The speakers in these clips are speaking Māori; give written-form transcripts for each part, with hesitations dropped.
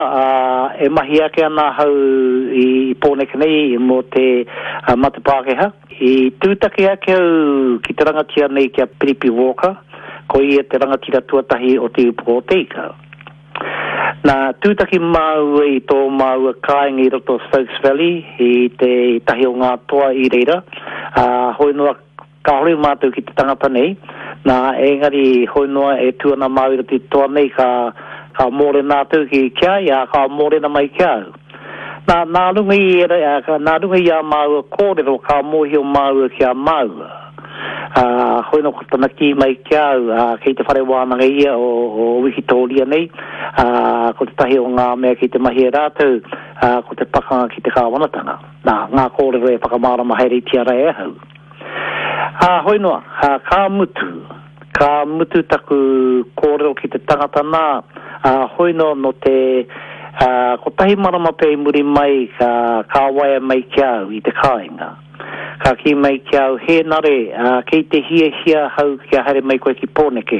e mahi ake ana hau I pōneke nei mo te mate Pākehā. I tūtake ake au ki te rangatira nei kia Piripi Walker, ko ia te rangatira tuatahi o te upuko o teika. Nā tūtaki mau I tō mau kāinga I roto Stokes Valley I te tahi o ngā toa I reira. Hoi noa ka hori mātou ki te tangata nei. Nā engari hoi noa e tuana mau I te toa nei ka mōre nātou ki kia ia ka mōre na mai kia. Nā runga I a mau kōrero ka mōhio mau kia mau. Hoi no kotana ki mai kia kei te whare wānanga ia o Wikitoria nei. Ko te tahi o ngā mea ki te mahi e rātou, ko te pakanga ki te kāwanatanga. Ngā kōrero e whakamārama haere I tiara e hau. Hoi noa, ka mutu taku kōrero ki te tangata nā, hoi no te ko tahi marama pei muri mai ka waia mai kia I te kāinga. Ka ki mai kia he nare, kei te hia hau kia haere mai koe ki pōneke.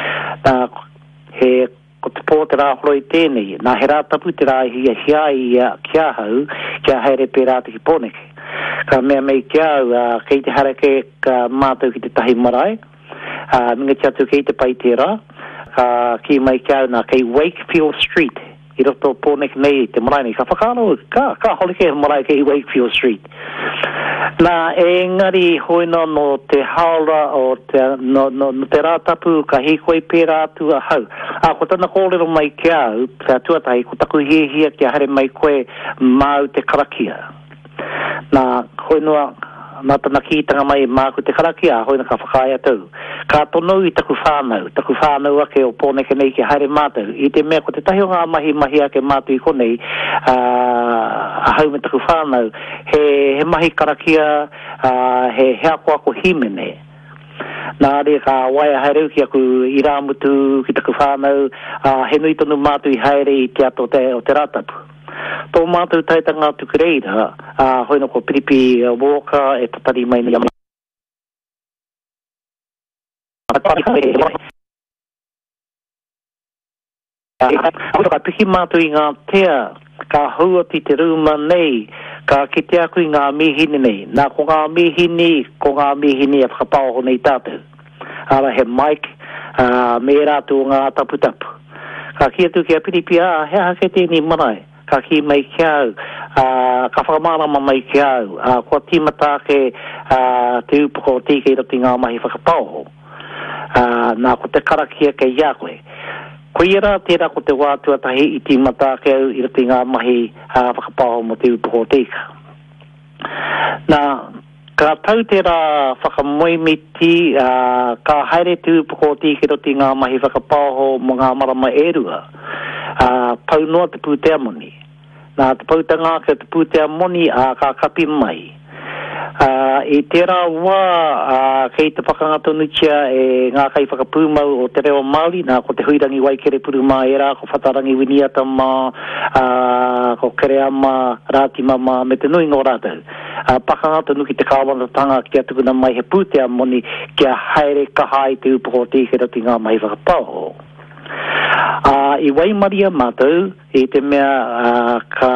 He ko te pō te rāhoro I tēnei, nā he rātapu te rā hia I kia hau, kia haere pē rāta ki pōneke. Ka mea mai kia kei te harake ka mātou ki te tahi marae, minga te atu kei te pai te rā, ka ki mai kia nā kei Wakefield Street, I roto pōneke nei te marae nei, ka whakaro, ka holike marae kei Wakefield Street. Nā engari hoina no te haora o no te rātapu ka hikoi pērā tua hau. Ko tana kōrero mai kia au, kia tuatahi, ko taku hia kia haere mai koe mau te karakia. Nā hoinua, nā tana kītanga mai māku te karakia, hoina ka whakaia tau. Ka tonou I taku whānau ake o pōneke nei ki haere mātou. I te mea ko te tahi o ngā mahi ake mātou I konei, a hau me taku whānau, he mahi karakia, he hea ko himene. Nā re ka waia haereu ki aku I rāmutu ki taku whānau, he nui tonu mātou I haere I te ato o te rātapu. Tō mātou taitanga tuku reira, hoina ko Piripi Walker e tatari mai ni ka piki mātou I ngā tea, ka huati te rūma nei, ka kite aku I ngā mihini nei. Nā ko ngā mihini e whakapao nei tātou. Ara he Mike, me rātou ngā tapu-tapu. Ka kia tu kia Piripi, he hake tēni marae. Ka ki mai kia ka whakamārama mai kia kua tīmata ke te upoko o tīkei roti ngā mahi whakapao. Nā ko te karakia ke ia koe. Ko ira tērā ko te wātuatahi I tīmata ke au I roti ngā mahi whakapao mo te upoko o tīka. Nā, ka tau tērā whakamoimiti ka haere te upoko o tīkei roti ngā mahi whakapao mo ngā marama e rua. Pau noa te pūtea moni. Nā te pautanga ke te pūtea moni ka kapi mai. I tērā wā kei te whakangata nutia e ngā kai whakapūmau o te reo Māori, nā ko te huirangi Waikere Puruma e rā, ko whatarangi Winiata mā, ko Kereama, Rātima mā, me te nui ngō rātou. Whakangata nuki te kāwanatanga kia tukuna mai he pūtea moni kia haere kahai te upoko o tīkera ti ngā mai whakapao. I Waimaria mātou, I te mea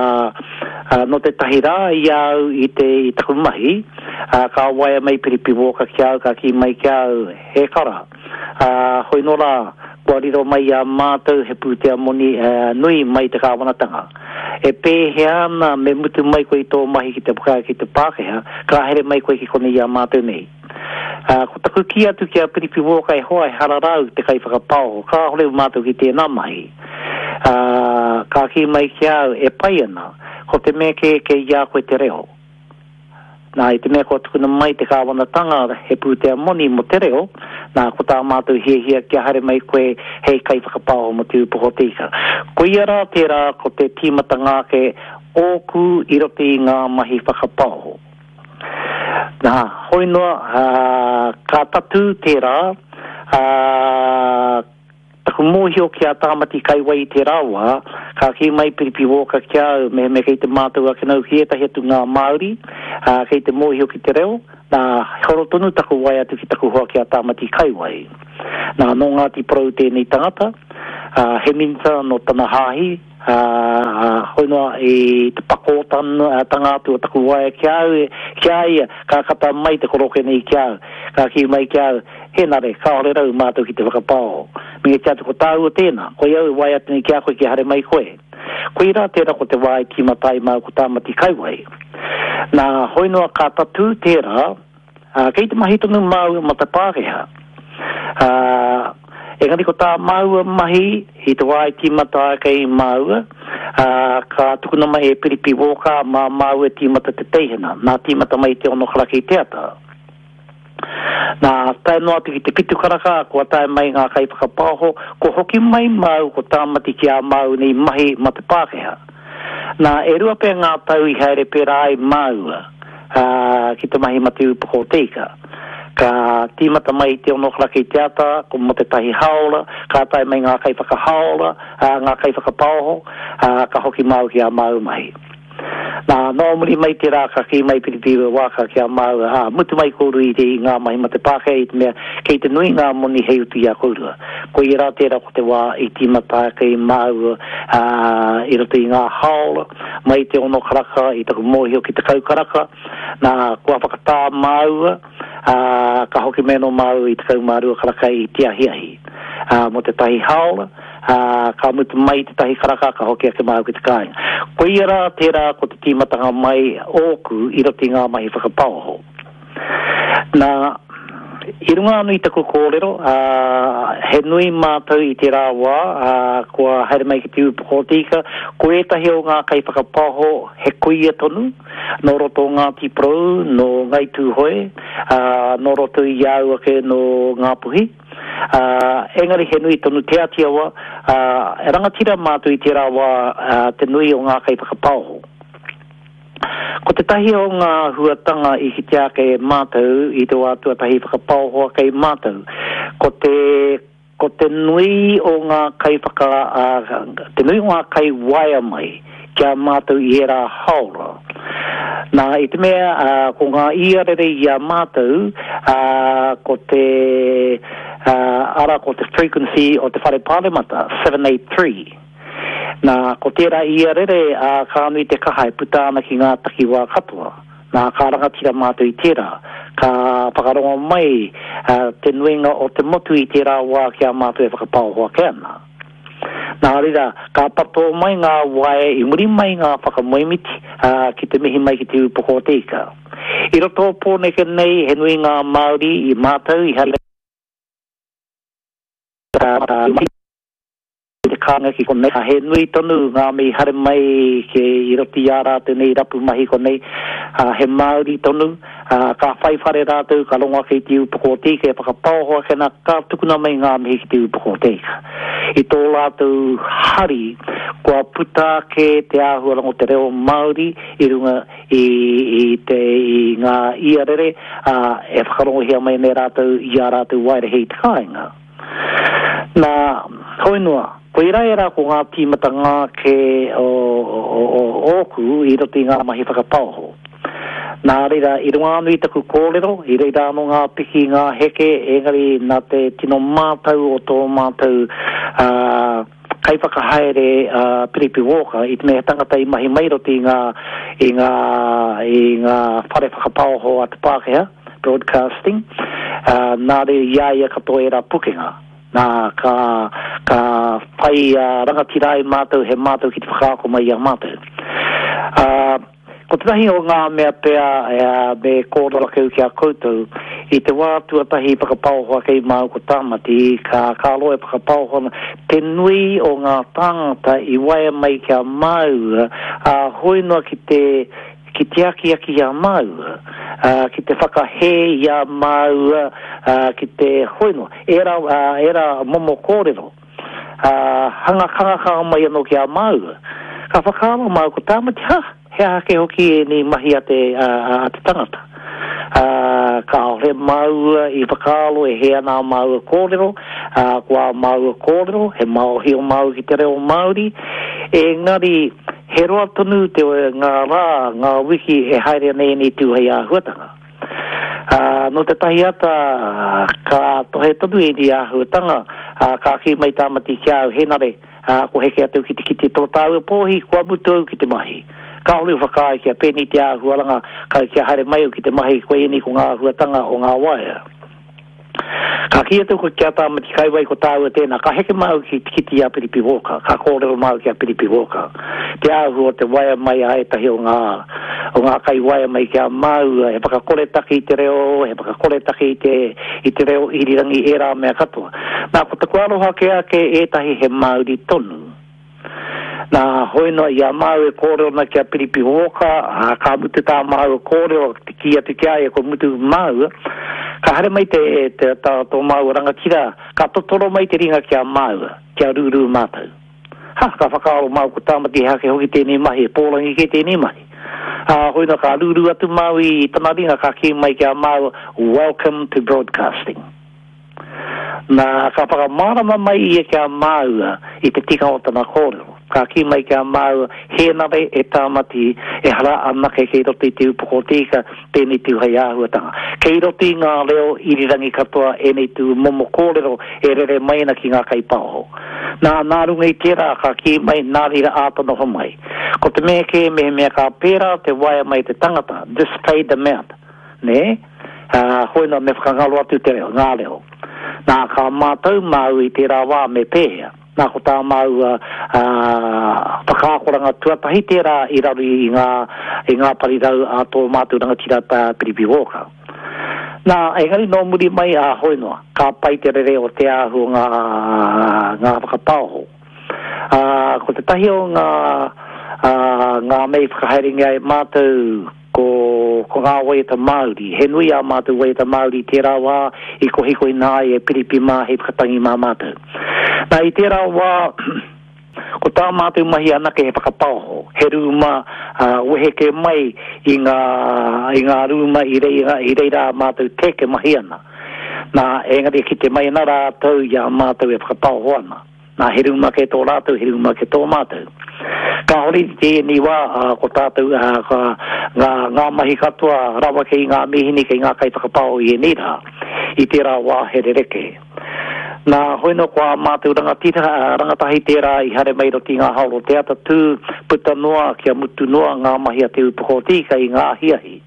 no te tahi rā I au I taku mahi, ka waia mai Piripi Walker kia au, ka ki mai kia au he kara. Hoi no rā, kua riro mai a mātou he pūtea moni nui mai te kāwanatanga. E pēhea ana me mutu mai koe I tō mahi ki te pukaa ki te Pākehā, ka here mai koe ki kone I a mātou nei. Ko taku ki atu ki a Piripi Walker e hoa e hararau te kai whakapao, ka horeu mātou ki tēnā mahi. Ka ki mai ki au e pai ana, ko te mea ke ia koe te reo. Nā I te mea ko tukuna mai te kāwanatanga he pūtea moni mo te reo, nā ko tā mātou hia kia haere mai koe hei kai whakapao mo te upoko tika. Ko ia rā tērā ko te tīmata ngā ke ōku I roti ngā mahi whakapao. Nā, hoi noa, ka tatu tērā, taku mōhio kia tāmati kai wai te rāua, ka ki mai Piripi Walker kia me kei te mātou ake nau hietahi atu ngā Māori, kei te mōhio ki te reo, nā horotonu taku wai atu ki taku hoa kia tāmati kai wai. Nā no Ngāti Porou tēnei tangata, he minta no tana hāhi, hoinoa I te pakotan tangatu o taku wae kia ia ka kata mai te koroke nei kia ka ki mai kia he nare ka ore rau mātou ki te whakapao mi kia tuko tāu o tēnā ko iau wai atu ni kia koe ki hare mai koe ko ira tēra ko te wai ki matai mau ko tāmati kaiwai na hoinoa ka tatu tēra kei te mahi tonu mau matapāreha engari ko tā maua mahi I te wai tīmata kei maua ka tukuna mai e piripi woka ma maua tīmata te teihena nā tīmata mai te ono karaki teata nā tai noa te ki te pitu karaka kua tai mai ngā kai whakapāho ko hoki mai mau ko tāmati ki a mau nei mahi mate Pākehā nā e rua pe ngā tau I haere pera ai maua ki te mahi mate upako teika ka tīmata mai te ono karaki teata ko mo te tahi haola ka tai mai ngā kai whakahaola ngā kai whakapāho ka hoki mau ki a mau mai nā nōmuri mai te rā ka ki mai piripiwa waka ki a mau mutu mai kouru I te ngā mahi ma te Pākehā I te mea kei te nui ngā moni hei utu I a kourua ko I rā tērā ko te wā I tīmata kei mau I roto I ngā haola mai te ono karaka I taku mōhio ki te kaukaraka nā kua whakatā maua ka hoki meno mau I te kaumarua karaka I te ahiahi mo te tahi haola ka mutu mai te tahi karaka ka hoki ake mau ki te kāinga ko I rā tērā ko te tīmatanga mai ōku I roti ngā mahi whakapauho nā I runga anu I taku kōrero he nui mātou I te rāwā kua haere mai ki te upako tika ko etahi o ngā kai whakapauho he kuia tonu no roto ngā tiprou no ngai tūhoe no roto I au ake no ngā puhi engari he nui tonu te atiawa e rangatira mātou I te rāwā te nui o ngā kai whakapauho ko te tahi o ngā huatanga I ki te ake mātou I te wātua tahi whakapauhoa kei mātou ko te nui o ngā kai te nui o ngā kai waia mai kia mātou I era haora nā I te mea ko ngā iarere I a mātou ko te ara ko te frequency o te whare pāremata 783 nā ko tērā ia rere ka anui te kaha e puta ana ki ngā taki wā katoa nā ka rangatira mātou I tērā ka whakaronga mai te nuinga o te motu I tērā wā kia mātou e whakapauhoa ke ana nā rira ka pato mai ngā wae I muri mai ngā whakamoimiti ki te mihi mai ki te upako teika I roto pōneke nei he nui ngā Māori I mātou I hale te kānga ki konei he nui tonu ngā mi hare mai ke I roti ā rātou nei rapu mahi konei he Māori tonu ka whaiwhare rātou ka longa ki te upako teika e whakapauhoa kena ka tukuna mai ngā mihi ki te upako teika I tō rātou hari kua puta ke te āhuarango te reo Māori I runga I ngā iarere e whakarongo hea mai nei rātou I a rātou waere hei te kāinga nā hoinua ko I raera ko ngā tīmata ngā ke o oku I roti ngā mahi whakapauho nā reira I runga anu I taku kōrero I reira anu ngā piki ngā heke engari nā te tino mātou o tō mātou kai whakahaere piripi woka I te mea tangata I mahi mai roti I ngā whare whakapauho a te Pākehā broadcasting nā re iaia katoa e rā pukenga nā ka whai rangatira I mātou he mātou ki te whakaako mai a mātou ko te tahi o ngā mea pea me kōrora keu ki a koutou I te wātua tahi whakapauhoa kei mau ko tāmati ka loe whakapauhoa te nui o ngā tāngata I waia mai ki a mau hoinua ki te aki a mau ki te whakahe I a mau ki te hoinua era momo kōrero hanga mai anō ki a mau ka whakaama mau ko tāmati he hake hoki e ni mahi a te tangata ka ore mau I whakaalo e hea nā mau kōrero kua mau kōrero he maohi o mau ki te reo Māori ngari he roa tonu te ngā rā ngā wiki e haere nei ni tūhei a huatanga no te tahi ata ka tohe tonu e ni a huatanga ka ki mai tāmati kia au henare ko heke atu ki te tō tāua pōhi, kua mutu ki te mahi. Ka hori whakai kia pēni te āhuaranga, ka kia haere mai o ki te mahi, koe ni ko ngā huatanga o ngā waia. Ka kia tu ko kia tāmati kaiwai ko tāua tēnā, ka heke mau ki te a Piripi Walker, ka kōrero mau ki a Piripi Walker. Te āhu o te waia mai a etahi o ngā kai waia mai kia mau, he paka kore taki i te reo, he paka kore taki i te reo irirangi e rā mea katoa. Nā ko te kuaroha ke ake etahi he Māori tonu. Nā hoino i a mau e kōreo na kia Piripi Walker, ka mutu tā mau e kōreo ki atu kia e ko mutu mau, ka hare mai te tō mau rangatira, ka totoro mai te ringa kia mau, kia rūrū mātou. Ka whakaaro mau ko tāmati hake hoki tēnei mahi, pōrangi ke tēnei mahi. Hoina ka rūrū atu mau i tana ringa ka ki mai kia mau, welcome to broadcasting. Nā ka whakamārama mai i kia mau i te tika o tana kōrero. Ka ki mai kia mau, hēnare e tāmati e hara anake kei roti te upoko tika tēnei tu hei āhuatanga. Kei roti ngā reo irirangi katoa e nei tu momo kōrero e rere maina ki ngā kai pāho. Nā runga i tērā ka ki mai nārira ātano ho mai. Ko te mea ke mehe mea ka pēra te waia mai te tangata, just pay the amount. Ne? Hoina me whakangalo atu te reo, ngā reo. Nā ka mātou mau i tērā wā me pēhea. Nā ko tā mau whakākoranga tuatahi tērā i rari i ngā parirau a tō mātou rangatira tā Piripi Walker. Nā, engari no muri mai a hoinoa, ka pai te rere o te ahu ngā whakapāho. Ko te tahi o ngā mei whakahaeringa e mātou ko ngā waiata Māori, he nui a mātou waiata Māori tērā wā i ko hiko i nā e Piripi mā he whakatangi mā mātou. Nā i tērā wā, ko tā mātou mahi anake he whakapauho, he rūma weheke mai i ngā rūma i reira mātou teke mahi ana. Nā engari ki te mai ana rātou i a mātou e whakapauho ana. Nā he rūma ke tō rātou, he rūma ke tō mātou. Ka hori te ni wā ko tātou ngā mahi katoa rawa kei ngā mihini kei ngā kai whakapau i e nira i tērā wā he rereke. Nā hoino kua mātou rangatahi tērā i hare mai roti ngā hauro te ata tū puta noa kia mutu noa ngā mahi a te upoko tika i ngā hiahi.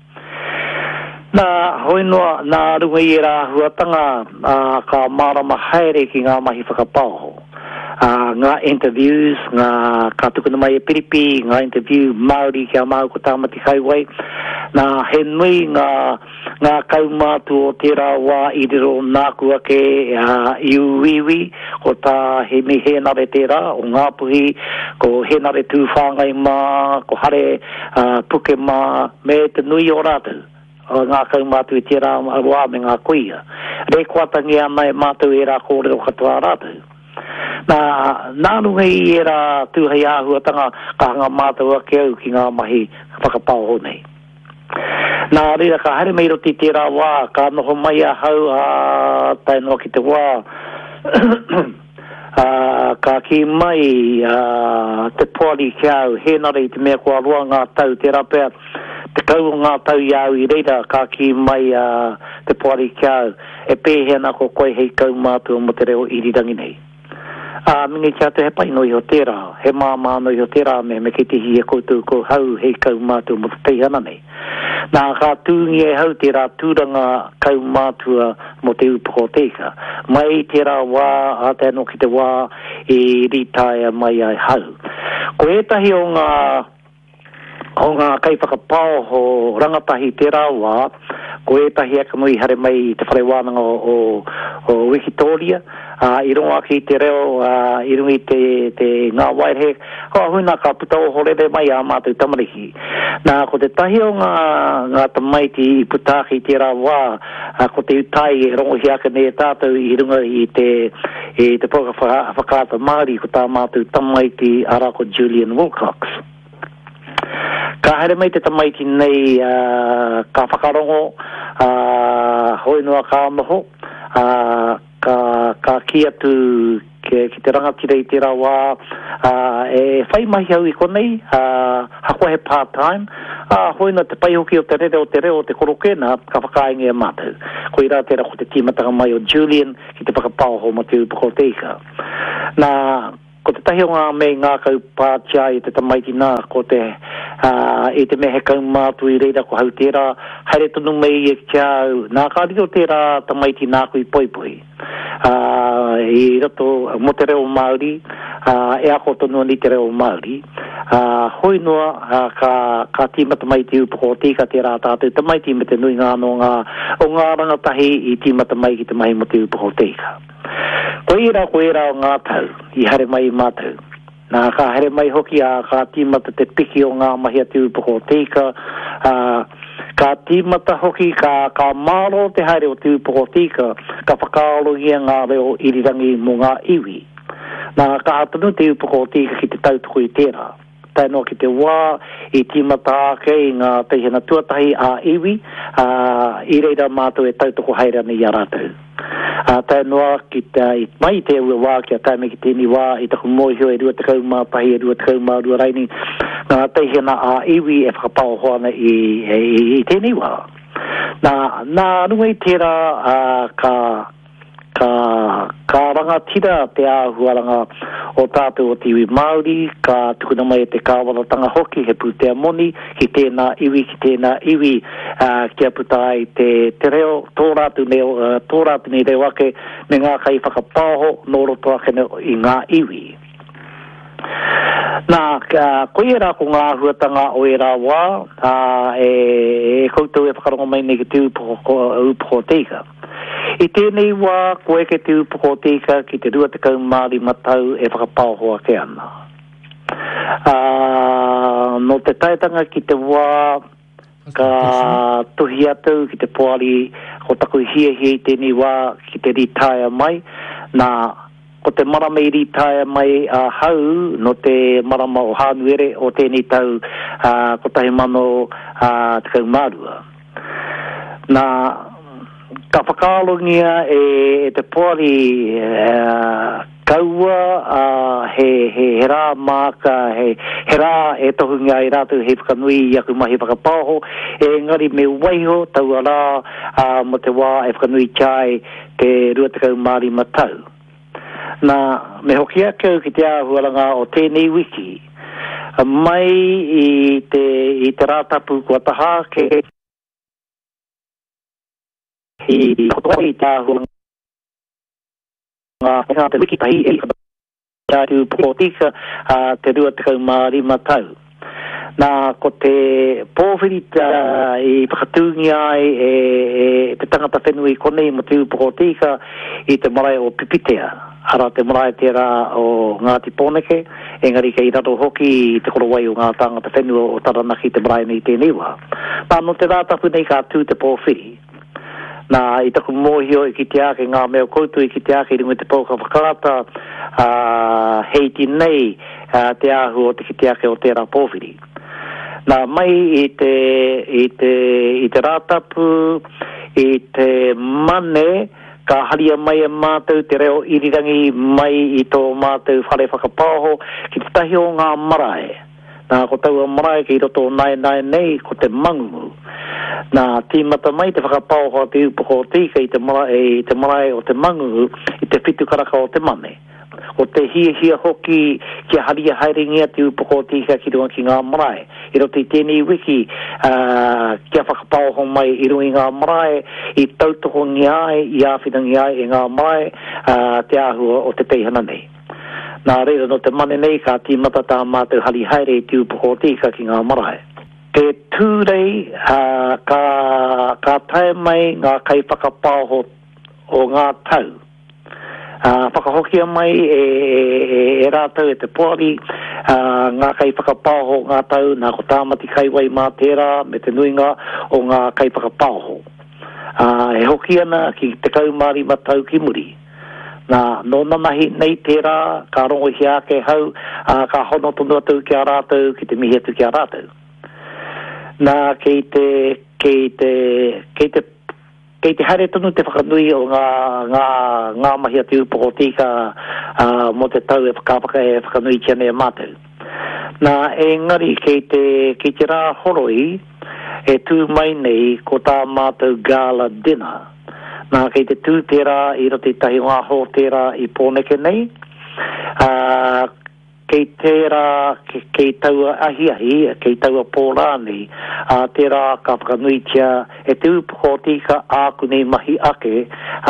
Nā hoinoa nā runga i e rā huatanga ka marama haere ki ngā mahi whakapau. Ngā interviews, ngā kātukuna mai e Piripi, ngā interview Māori kia mau ko tāmati kaiwai. Nā he nui ngā kaumātu o tērā wā i riro nāku ake i uiwi, ko tā he me henare tērā o Ngāpuhi, ko henare tūwhāngai mā, ko hare puke mā, me te nui o rātou. Ngā kaumātu i tērā wā me ngā kuia. Rekoatangi ana e mātou e rā kōrero katoa rātou. Nā runga i e rā tūhei āhuatanga ka hanga mātou ake au ki ngā mahi whakapau nei. Nā rira ka haere mai roti tērā wā, ka noho mai a hau tai noa ki te wā, ka ki mai te poari kia au, henare i te mea kua roa ngā tau tērā pēr, te kau ngā tau i au i reira, ka ki mai te poari kia au, e pēhena ko koe hei kau mātua mo te reo irirangi nei. Mingi kia te he pai no i ho tērā, he māmā no i ho tērā me ki te hi e koutou ko hau hei kau mātua mo te teihana nei. Nā ka tūngi e hau tērā tūranga kau mātua mo te upoko teika. Mai tērā wā, a te anō ki te wā, e ritaia mai ai hau. Ko etahi o ngā kai whakapau ho rangatahi tērā wā, ko etahi aka mui hare mai te whare wānanga o Wikitoria, i rongo aki te reo, i rungi te ngā wairehe, huina ka puta o horere mai a mātou tamariki. Nā, ko te tahi o ngā tamaiti i putaki tērā wā, ko te utai e rongo hi aka ne tātou i runga i te poka whakata Māori ko tā mātou tamaiti ara ko Julian Wilcox. Ka haere mai te tamaiti nei ka whakarongo, hoinua ka noho, ka ki atu ki te rangatira i tērā wā, e whai mahi au i konei, hakoa he part-time, hoina te pai hoki o te reo o te korokena, ka whakaingi e mātou. Ko i rā tērā ko te tīmatanga mai o Julian, ki te whakapau ho ma te upoko teika. Nā, ko te tahi o ngā me ngā kau pātia i te tamaiti nā, ko te e te mehe kau mātu i reira ko hau tērā, haere tonu mei e kia au, nā kā riro tērā tamaiti nā kui poipoi. I rato mo te reo Māori, e ako tonu ni te reo Māori, hoi noa ka tīmata mai te upoko o tika tērā tātou tamaiti me te nui ngā no o ngā rangatahi i tīmata mai ki te mahi mo te upoko o tika. Ko ira o ngā tau, i hare mai i mātau. Nā ka hare mai hoki ka tīmata te piki o ngā mahi a te upoko o tika, ka tīmata hoki ka māro te haere o te upoko o tika, ka whakaalogia ngā reo irirangi mo ngā iwi. Nā ka hatanu te upoko o tika ki te tautoko i tērā. Tainoa ki te wā, i tīmata ake i ngā teihana tuatahi a iwi, i reira mātou e tautoko haere ana i a rātou. Tainoa ki te mai te ua wā ki a taime ki tēni wā, i taku mōhio e rua te kaumātahi, e rua te kaumārua raini, ngā teihana a iwi e whakapao hoana i tēni wā. Nā runga i tērā ka rangatira te āhuaranga o tātou o te iwi Māori, ka tukuna mai te kāwaratanga hoki, he pūtea moni, ki tēnā iwi, kia puta ai te reo, tō rātu ni reo ake, me ngā kai whakapāho, nō roto ake i ngā iwi. Nā, koe rā ko ngā huatanga o e rā wā, e koutou e whakarongo mai nei ki te upoko teika. I tēnei wā, koe ke te upoko tika ki te rua te kaumāri matau e whakapāhoa ke ana. No te taitanga ki te wā, ka tuhi atu ki te poari, ko taku hia i tēnei wā ki te ritaya mai, nā ko te marama i ritaya mai hau, no te marama o Hānuere o tēnei tau, ko tahi mano te kaumārua. Nā, ka whakaalongia e te poari kaua he rā māka, he rā e tohunga i rātou he whakanui i aku mahi whakapāho, e ngari me waiho tau a rā mo te wā e whakanui chai te rua te kaumāri matau. Nā, me hoki akau ki te āhuaranga o tēnei wiki, mai i te rātapu kua taha ke i kotoi tāhu ngā te wiki tahi e tātu pōtika te rua te kaumāri matau. Nā, ko te pōwhirita i whakatūngi ai te tangata whenui konei mo te pōtika i te marae o Pipitea. Ara te marae tērā o Ngāti Pōneke, engari kei rato hoki i te korowai o ngā tangata whenua o Taranaki te marae nei tēnei wā. Nā, no te rātapu nei ka tū te pōwhiri. Nā, i taku mōhio i ki te ake ngā meo koutu i ki te ake i runga te pōka whakarata heiti nei te ahu o te ki te ake o tērā pōwhiri. Nā, mai i te rātapu, i te mane, ka haria mai e mātou te reo irirangi mai i tō mātou whare whakapāho ki te tahi o ngā marae. Nā, ko tau a marae ki roto nai nei, ko te mangungu. Nā, tīmata mai te whakapāho te upoko o tika i te marae o te mangungu i te whitu karaka o te mane. O te hia hoki kia haria haeringia te upoko o tika ki runga ki ngā marae. I roto i tēnei wiki kia whakapāho mai i runga i ngā marae i tautoko ngi ai, i āwhinangi ai i ngā marae te āhua o te teihana nei. Nā reira no te mane nei ka tīmata tā mātou hari haere i te upoko o tika ki ngā marae. Te tūrei ka tae mai ngā kai whakapāho o ngā tau. Whakahokia mai e rātau e te poari, ngā kai whakapāho ngā tau, nā ko tāmati kaiwai mā tērā me te nuinga o ngā kai whakapāho. E hoki ana ki te kaumāri matau ki muri. Nā, no nanahi nei tērā, ka rongo hi ake hau, ka hono tonu atu ki a rātau, ki te mihi atu ki a rātau. Nā, kei te haere tonu te whakanui o ngā mahi atu upoko tika mo te tau e whakanui kia nei mātou. Nā, engari kei te rā horoi e tū mai nei ko tā mātou gala dinner. Nā, kei te tū tērā i roti tahi ngā ho tērā i Pōneke nei. kei tērā, kei taua ahi, kei taua pōrāni, tērā ka whakanuitia e te upoko tika āku nei mahi ake,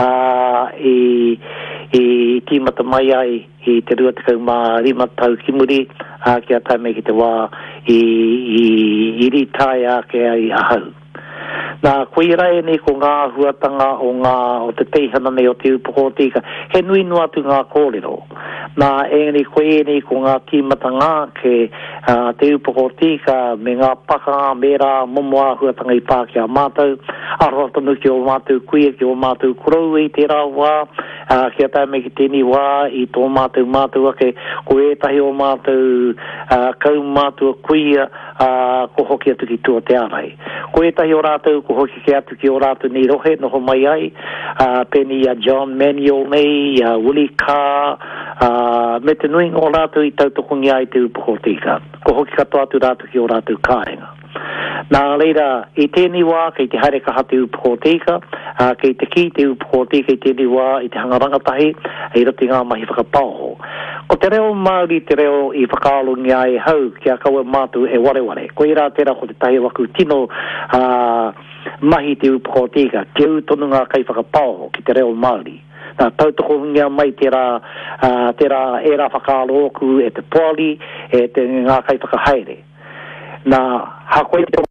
i tīmata mai ai, i te 25 tau ki muri, ki a taimei ki te wā, i ritai ake ai ahau. Nā koe rai nei ko ngā huatanga o te teihana nei o te upoko tika, he nui no atu ngā kōrero. Nā engari koe nei ko ngā tīmata ngā ke te upoko tika me ngā paka, mera, momoa huatanga i pā ki a mātou, aroatanu ki o mātou kuia, ki o mātou korau i te rā wā, ki a taimei ki tēni wā, i tō mātou ake, ko etahi o mātou kau mātou kuia, ko hoki atu ki tua te arai. Ko etahi o rātou, ko hoki ki atu ki o rātou ni rohe, noho mai ai, peni a John Manuel nei, Willie Carr, me te nui ngō rātou i tautokongi ai te upoko tika. Ko hoki katoa atu rātou ki o rātou kārenga. Nā reira, i tēni wā, kei te haere kaha te upoko tika, kei te ki te upoko tika i tēni wā, i te hangarangatahi, i roti ngā mahi whakapauho. Ko te reo Māori, te reo i whakaalungi ai hau, ki a kaua mātu e wareware. Ko i rā tērā ko te tahi waku tino mahi te upoko tika, te utonu ngā kai whakapauho ki te reo Māori. Nā tautoko ngia mai tērā era whakaalo oku e te poali, e te ngā kai whakahaere. Nā hakoe te